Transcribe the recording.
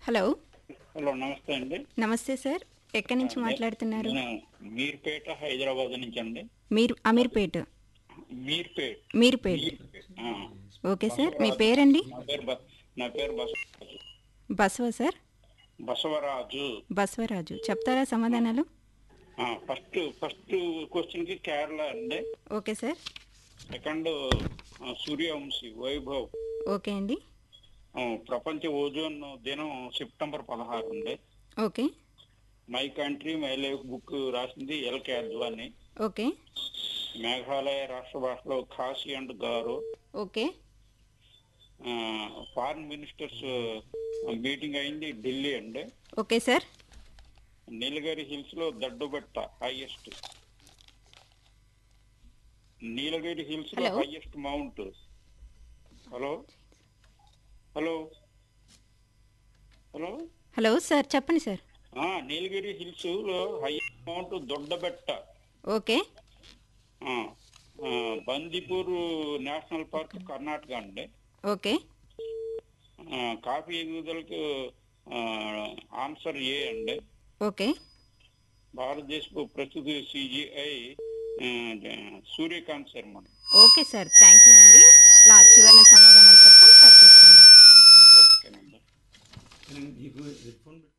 Hello. Hello నమస్తే అండి. నమస్తే సార్. ఎక్కడి నుంచి మాట్లాడుతున్నారు? నేను మీర్పేట హైదరాబాద్ నుంచి అండి. అమీర్పేట్. మీర్పేట్. మీర్పేట్. మీర్పేట్. Okay sir. మీ బసవరాజు. పేరండి? నా పేరు బసవరాజు. బసవ సార్. బసవరాజు. బసవరాజు. చెప్తారా సమాధానాలు? ఫస్ట్ క్వశ్చన్ కి కేరళ అండి. Okay sir. Second Suryavanshi Vaibhav. Okay అండి. ప్రపంచ ఓజోన్ దినం సెప్టెంబర్ 16 అండి. Okay. My country my life book రాసింది ఎల్కే అద్వాని. ఓకే. మేఘాలయ రాష్ట్ర భాషలో Khasi and Garo. Okay. Foreign ministers meeting అయింది ఢిల్లీ అండి. Okay sir. నీలగిరి హిల్స్ లో దడ్డుబెట్ట హైయెస్ట్. నీలగిరి హిల్స్ లో hello. Highest mount. Hello hello hello hello sir, చెప్పండి సార్. నీలగిరి హిల్స్ లో highest mount Doddabetta. Okay. Bandipur national park Karnataka అండి. ఓకే. కాఫీ ఎగుదలకు ఆన్సర్ ఏ అండి. ఓకే. భారతదేశపు ప్రస్తుత CGI Surya Kant Sharma. Okay sir, thank you అండి. చివరిన సమాధానాలు చెప్తాం సార్, చూసుకోండి. ఓకేనండి.